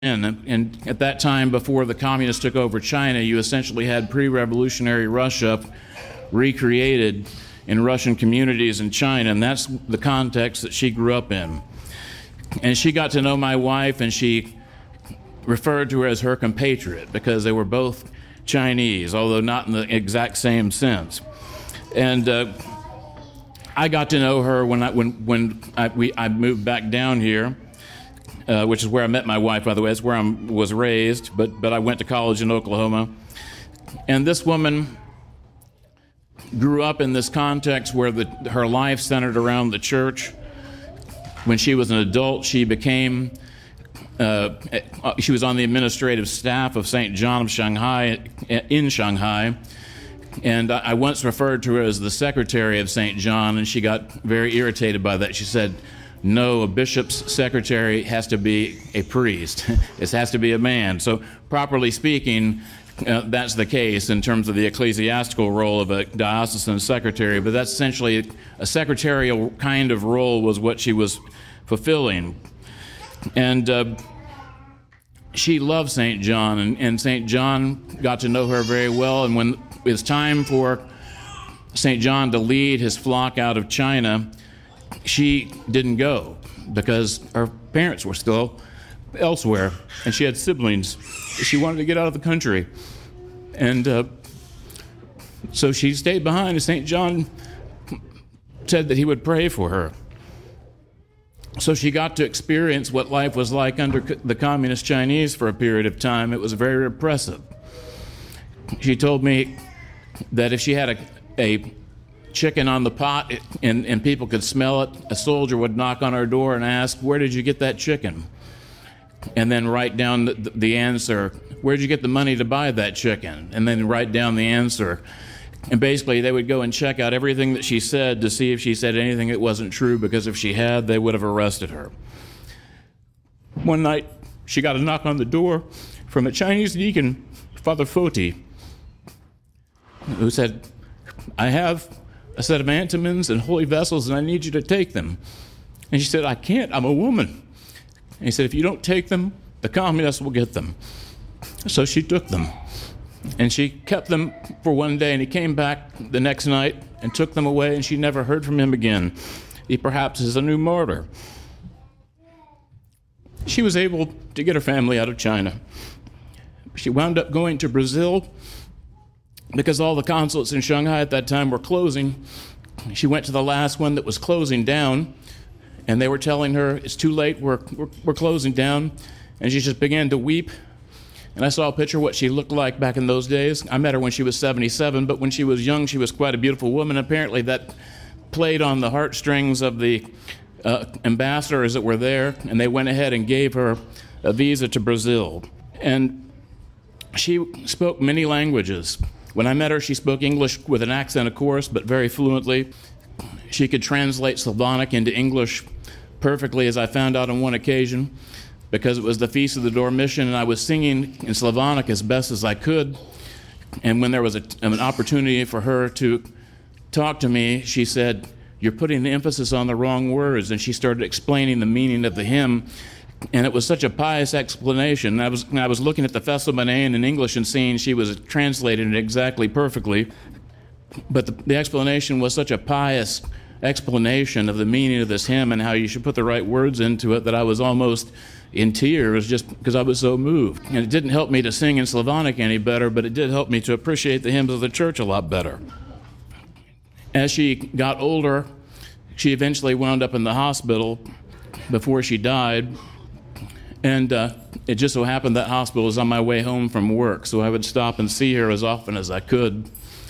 And at that time, before the communists took over China, you essentially had pre-revolutionary Russia recreated in Russian communities in China, and that's the context that she grew up in. And she got to know my wife, and she referred to her as her compatriot because they were both Chinese, although not in the exact same sense. And I got to know her when I moved back down here. Which is where I met my wife, by the way. That's where I was raised, but I went to college in Oklahoma. And this woman grew up in this context where her life centered around the church. When she was an adult, she became, she was on the administrative staff of St. John of Shanghai, in Shanghai. And I once referred to her as the secretary of St. John, and she got very irritated by that. She said, "No, a bishop's secretary has to be a priest. It has to be a man." So properly speaking, that's the case in terms of the ecclesiastical role of a diocesan secretary, but that's essentially a secretarial kind of role was what she was fulfilling. And she loved St. John, and St. John got to know her very well, and when it was time for St. John to lead his flock out of China, she didn't go because her parents were still elsewhere, and she had siblings. She wanted to get out of the country. And so she stayed behind, and St. John said that he would pray for her. So she got to experience what life was like under the communist Chinese for a period of time. It was very repressive. She told me that if she had a chicken on the pot and people could smell it, a soldier would knock on her door and ask, "Where did you get that chicken?" And then write down the answer, "Where did you get the money to buy that chicken?" And then write down the answer. And basically they would go and check out everything that she said to see if she said anything that wasn't true, because if she had, they would have arrested her. One night she got a knock on the door from a Chinese deacon, Father Foti, who said, "I have a set of antimons and holy vessels, and I need you to take them." And she said, "I can't, I'm a woman." And he said, "If you don't take them, the communists will get them." So she took them, and she kept them for one day, and he came back the next night and took them away, and she never heard from him again. He perhaps is a new martyr. She was able to get her family out of China. She wound up going to Brazil, because all the consulates in Shanghai at that time were closing. She went to the last one that was closing down, and they were telling her, "It's too late, we're closing down." And she just began to weep. And I saw a picture of what she looked like back in those days. I met her when she was 77, but when she was young, she was quite a beautiful woman. Apparently that played on the heartstrings of the ambassadors that were there, and they went ahead and gave her a visa to Brazil. And she spoke many languages. When I met her, she spoke English with an accent, of course, but very fluently. She could translate Slavonic into English perfectly, as I found out on one occasion, because it was the Feast of the Dormition, and I was singing in Slavonic as best as I could. And when there was an opportunity for her to talk to me, she said, "You're putting the emphasis on the wrong words," and she started explaining the meaning of the hymn. And it was such a pious explanation. I was looking at the Fessel Manein in English and seeing she was translating it exactly perfectly. But the explanation was such a pious explanation of the meaning of this hymn and how you should put the right words into it that I was almost in tears just because I was so moved. And it didn't help me to sing in Slavonic any better, but it did help me to appreciate the hymns of the church a lot better. As she got older, she eventually wound up in the hospital before she died. And it just so happened that hospital was on my way home from work, so I would stop and see her as often as I could.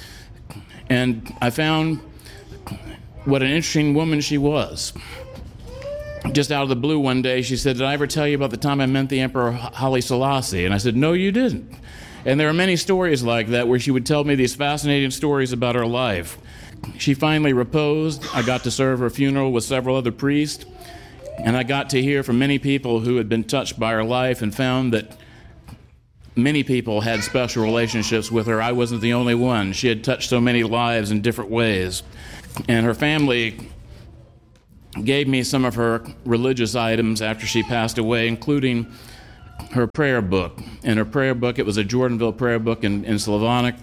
And I found what an interesting woman she was. Just out of the blue one day, she said, "Did I ever tell you about the time I met the Emperor Haile Selassie?" And I said, "No, you didn't." And there are many stories like that where she would tell me these fascinating stories about her life. She finally reposed. I got to serve her funeral with several other priests. And I got to hear from many people who had been touched by her life and found that many people had special relationships with her. I wasn't the only one. She had touched so many lives in different ways. And her family gave me some of her religious items after she passed away, including her prayer book. And her prayer book, it was a Jordanville prayer book in Slavonic,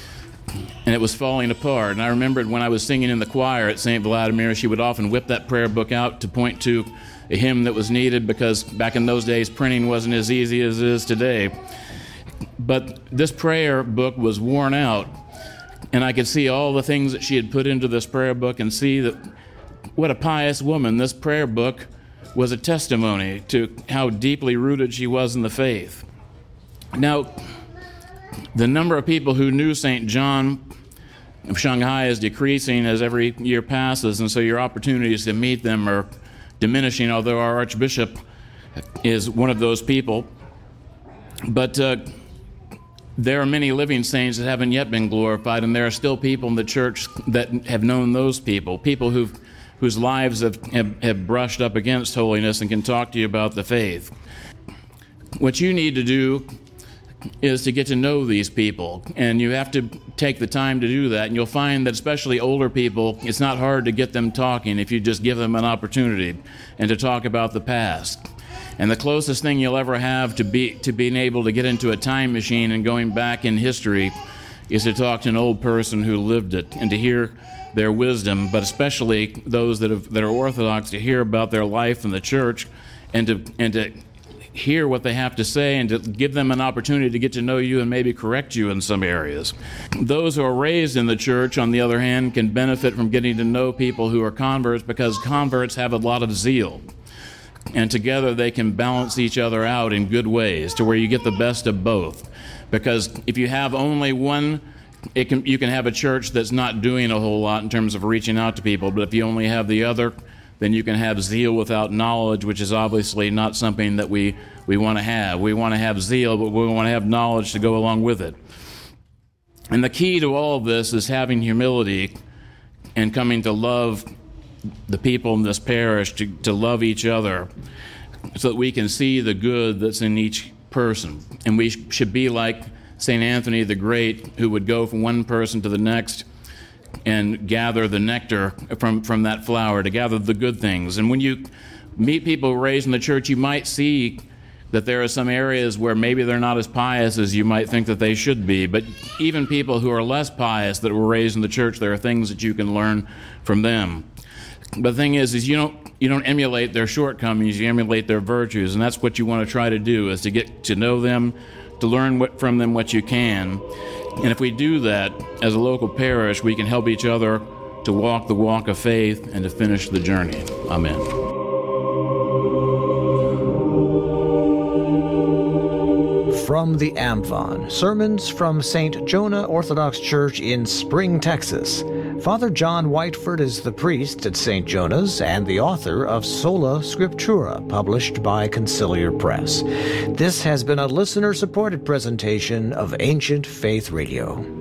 and it was falling apart. And I remembered when I was singing in the choir at St. Vladimir, she would often whip that prayer book out to point to a hymn that was needed, because back in those days, printing wasn't as easy as it is today. But this prayer book was worn out, and I could see all the things that she had put into this prayer book and see that what a pious woman. This prayer book was a testimony to how deeply rooted she was in the faith. Now, the number of people who knew St. John of Shanghai is decreasing as every year passes, and so your opportunities to meet them are diminishing, although our Archbishop is one of those people. But there are many living saints that haven't yet been glorified, and there are still people in the church that have known those people whose lives have brushed up against holiness and can talk to you about the faith. What you need to do is to get to know these people, and you have to take the time to do that, and you'll find that especially older people, it's not hard to get them talking if you just give them an opportunity and to talk about the past. And the closest thing you'll ever have to being able to get into a time machine and going back in history is to talk to an old person who lived it and to hear their wisdom, but especially those that are Orthodox, to hear about their life in the church and to hear what they have to say and to give them an opportunity to get to know you and maybe correct you in some areas. Those who are raised in the church, on the other hand, can benefit from getting to know people who are converts, because converts have a lot of zeal. And together they can balance each other out in good ways to where you get the best of both. Because if you have only one, you can have a church that's not doing a whole lot in terms of reaching out to people, but if you only have the other, then you can have zeal without knowledge, which is obviously not something that we want to have. We want to have zeal, but we want to have knowledge to go along with it. And the key to all of this is having humility and coming to love the people in this parish, to love each other, so that we can see the good that's in each person. And we should be like St. Anthony the Great, who would go from one person to the next and gather the nectar from that flower, to gather the good things. And when you meet people raised in the church, you might see that there are some areas where maybe they're not as pious as you might think that they should be. But even people who are less pious that were raised in the church, there are things that you can learn from them. But the thing is you don't emulate their shortcomings, you emulate their virtues, and that's what you want to try to do, is to get to know them, to learn from them what you can. And if we do that as a local parish, we can help each other to walk the walk of faith and to finish the journey. Amen. From the Amphion, sermons from St. Jonah Orthodox Church in Spring, Texas. Father John Whiteford is the priest at St. Jonah's and the author of Sola Scriptura, published by Conciliar Press. This has been a listener-supported presentation of Ancient Faith Radio.